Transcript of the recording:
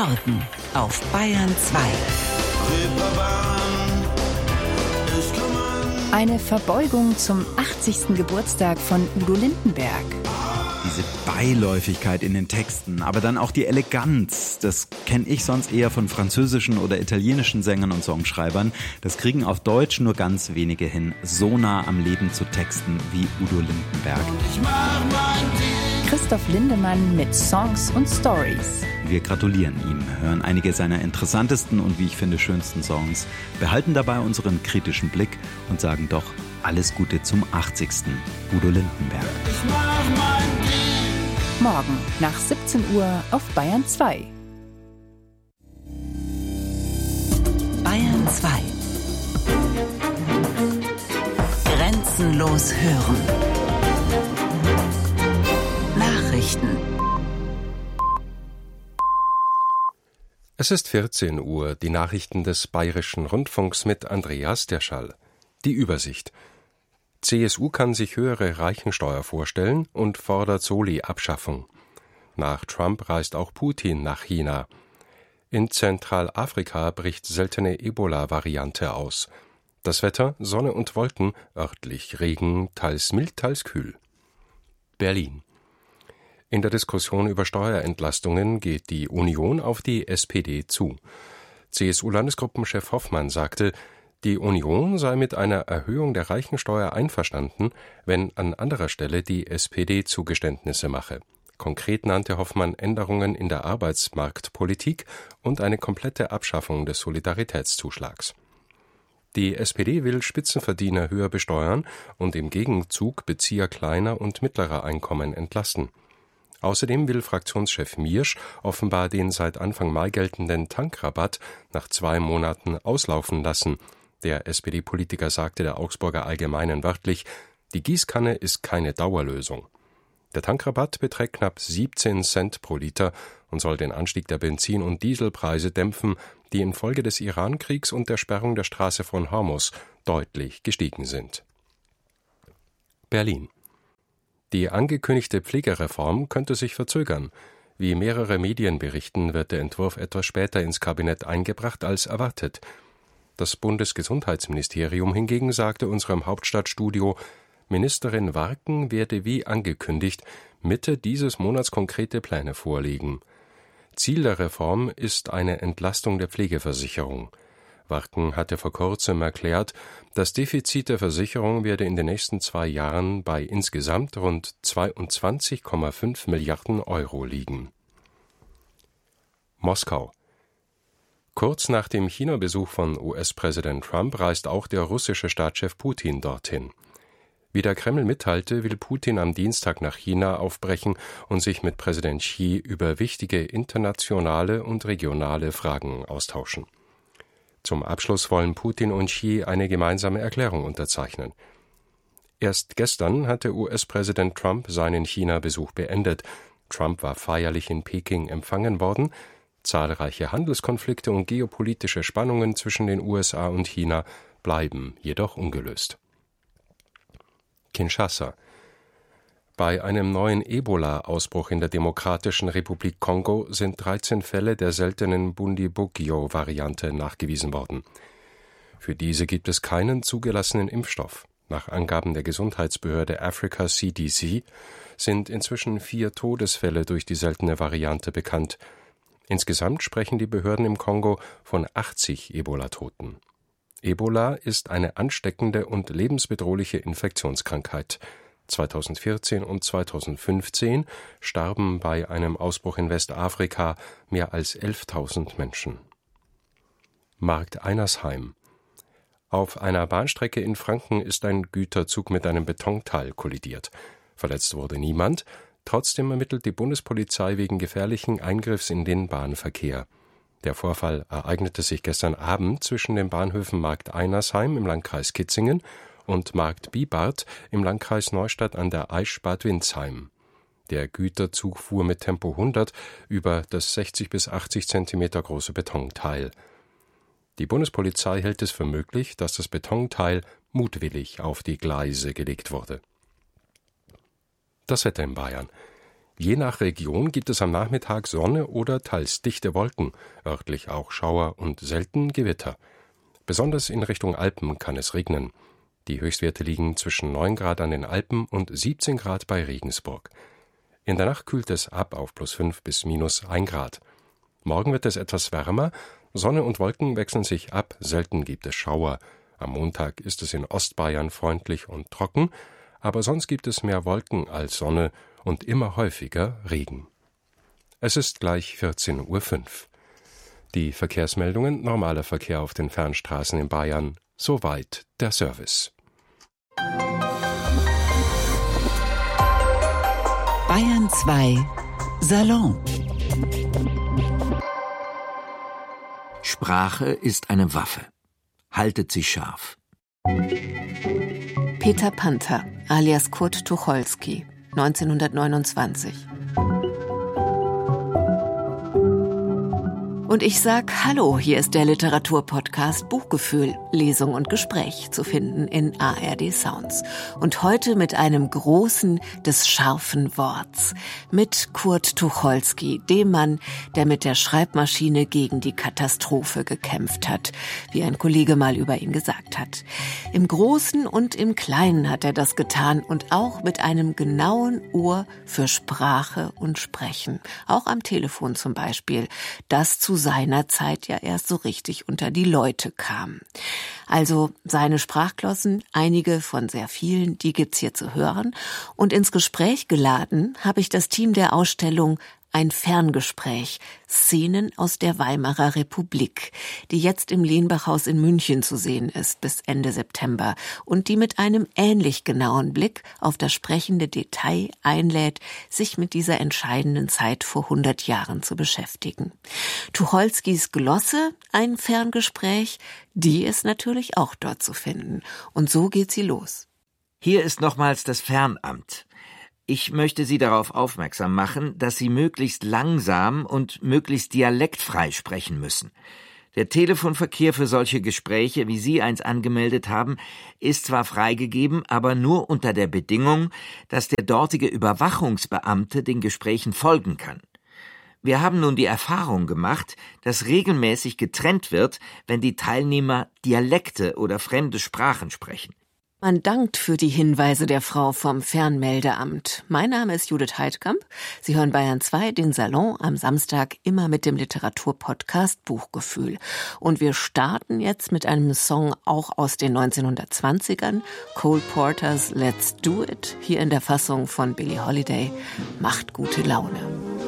Morgen auf Bayern 2. Eine Verbeugung zum 80. Geburtstag von Udo Lindenberg. Diese Beiläufigkeit in den Texten, aber dann auch die Eleganz, das kenne ich sonst eher von französischen oder italienischen Sängern und Songschreibern. Das kriegen auf Deutsch nur ganz wenige hin, so nah am Leben zu texten wie Udo Lindenberg. Christoph Lindemann mit Songs und Stories. Wir gratulieren ihm, hören einige seiner interessantesten und wie ich finde schönsten Songs, behalten dabei unseren kritischen Blick und sagen doch alles Gute zum 80. Udo Lindenberg. Morgen nach 17 Uhr auf Bayern 2. Bayern 2. Grenzenlos hören. Nachrichten. Es ist 14 Uhr, die Nachrichten des Bayerischen Rundfunks mit Andreas Derschall. Die Übersicht. CSU kann sich höhere Reichensteuer vorstellen und fordert Soli-Abschaffung. Nach Trump reist auch Putin nach China. In Zentralafrika bricht seltene Ebola-Variante aus. Das Wetter, Sonne und Wolken, örtlich Regen, teils mild, teils kühl. Berlin. In der Diskussion über Steuerentlastungen geht die Union auf die SPD zu. CSU-Landesgruppenchef Hoffmann sagte, die Union sei mit einer Erhöhung der Reichensteuer einverstanden, wenn an anderer Stelle die SPD Zugeständnisse mache. Konkret nannte Hoffmann Änderungen in der Arbeitsmarktpolitik und eine komplette Abschaffung des Solidaritätszuschlags. Die SPD will Spitzenverdiener höher besteuern und im Gegenzug Bezieher kleiner und mittlerer Einkommen entlasten. Außerdem will Fraktionschef Miersch offenbar den seit Anfang Mai geltenden Tankrabatt nach 2 Monaten auslaufen lassen. Der SPD-Politiker sagte der Augsburger Allgemeinen wörtlich, die Gießkanne ist keine Dauerlösung. Der Tankrabatt beträgt knapp 17 Cent pro Liter und soll den Anstieg der Benzin- und Dieselpreise dämpfen, die infolge des Irankriegs und der Sperrung der Straße von Hormuz deutlich gestiegen sind. Berlin. Die angekündigte Pflegereform könnte sich verzögern. Wie mehrere Medien berichten, wird der Entwurf etwas später ins Kabinett eingebracht als erwartet. Das Bundesgesundheitsministerium hingegen sagte unserem Hauptstadtstudio, Ministerin Warken werde wie angekündigt Mitte dieses Monats konkrete Pläne vorlegen. Ziel der Reform ist eine Entlastung der Pflegeversicherung. Warken hatte vor kurzem erklärt, das Defizit der Versicherung werde in den nächsten 2 Jahren bei insgesamt rund 22,5 Milliarden Euro liegen. Moskau. Kurz nach dem China-Besuch von US-Präsident Trump reist auch der russische Staatschef Putin dorthin. Wie der Kreml mitteilte, will Putin am Dienstag nach China aufbrechen und sich mit Präsident Xi über wichtige internationale und regionale Fragen austauschen. Zum Abschluss wollen Putin und Xi eine gemeinsame Erklärung unterzeichnen. Erst gestern hatte US-Präsident Trump seinen China-Besuch beendet. Trump war feierlich in Peking empfangen worden. Zahlreiche Handelskonflikte und geopolitische Spannungen zwischen den USA und China bleiben jedoch ungelöst. Kinshasa. Bei einem neuen Ebola-Ausbruch in der Demokratischen Republik Kongo sind 13 Fälle der seltenen Bundibugyo-Variante nachgewiesen worden. Für diese gibt es keinen zugelassenen Impfstoff. Nach Angaben der Gesundheitsbehörde Africa CDC sind inzwischen 4 Todesfälle durch die seltene Variante bekannt. Insgesamt sprechen die Behörden im Kongo von 80 Ebola-Toten. Ebola ist eine ansteckende und lebensbedrohliche Infektionskrankheit. 2014 und 2015 starben bei einem Ausbruch in Westafrika mehr als 11.000 Menschen. Markt Einersheim. Auf einer Bahnstrecke in Franken ist ein Güterzug mit einem Betonteil kollidiert. Verletzt wurde niemand. Trotzdem ermittelt die Bundespolizei wegen gefährlichen Eingriffs in den Bahnverkehr. Der Vorfall ereignete sich gestern Abend zwischen den Bahnhöfen Markt Einersheim im Landkreis Kitzingen und Markt Bibart im Landkreis Neustadt an der Aisch Bad Windsheim. Der Güterzug fuhr mit Tempo 100 über das 60 bis 80 Zentimeter große Betonteil. Die Bundespolizei hält es für möglich, dass das Betonteil mutwillig auf die Gleise gelegt wurde. Das Wetter in Bayern. Je nach Region gibt es am Nachmittag Sonne oder teils dichte Wolken, örtlich auch Schauer und selten Gewitter. Besonders in Richtung Alpen kann es regnen. Die Höchstwerte liegen zwischen 9 Grad an den Alpen und 17 Grad bei Regensburg. In der Nacht kühlt es ab auf +5 bis -1 Grad. Morgen wird es etwas wärmer, Sonne und Wolken wechseln sich ab, selten gibt es Schauer. Am Montag ist es in Ostbayern freundlich und trocken, aber sonst gibt es mehr Wolken als Sonne und immer häufiger Regen. Es ist gleich 14:05 Uhr. Die Verkehrsmeldungen, normaler Verkehr auf den Fernstraßen in Bayern. Soweit der Service. Bayern 2 Salon. Sprache ist eine Waffe. Haltet sie scharf. Peter Panther, alias Kurt Tucholsky, 1929. Und ich sag Hallo, hier ist der Literaturpodcast Buchgefühl, Lesung und Gespräch zu finden in ARD Sounds. Und heute mit einem Großen des scharfen Worts, mit Kurt Tucholsky, dem Mann, der mit der Schreibmaschine gegen die Katastrophe gekämpft hat, wie ein Kollege mal über ihn gesagt hat. Im Großen und im Kleinen hat er das getan und auch mit einem genauen Ohr für Sprache und Sprechen. Auch am Telefon zum Beispiel, das zu seiner Zeit ja erst so richtig unter die Leute kam. Also seine Sprachglossen, einige von sehr vielen, die gibt's hier zu hören. Und ins Gespräch geladen habe ich das Team der Ausstellung Ein Ferngespräch, Szenen aus der Weimarer Republik, die jetzt im Lenbachhaus in München zu sehen ist bis Ende September und die mit einem ähnlich genauen Blick auf das sprechende Detail einlädt, sich mit dieser entscheidenden Zeit vor 100 Jahren zu beschäftigen. Tucholskys Glosse, Ein Ferngespräch, die ist natürlich auch dort zu finden. Und so geht sie los. Hier ist nochmals das Fernamt. Ich möchte Sie darauf aufmerksam machen, dass Sie möglichst langsam und möglichst dialektfrei sprechen müssen. Der Telefonverkehr für solche Gespräche, wie Sie eins angemeldet haben, ist zwar freigegeben, aber nur unter der Bedingung, dass der dortige Überwachungsbeamte den Gesprächen folgen kann. Wir haben nun die Erfahrung gemacht, dass regelmäßig getrennt wird, wenn die Teilnehmer Dialekte oder fremde Sprachen sprechen. Man dankt für die Hinweise der Frau vom Fernmeldeamt. Mein Name ist Judith Heidkamp. Sie hören Bayern 2, den Salon, am Samstag immer mit dem Literaturpodcast Buchgefühl. Und wir starten jetzt mit einem Song auch aus den 1920ern, Cole Porters Let's Do It, hier in der Fassung von Billie Holiday. Macht gute Laune.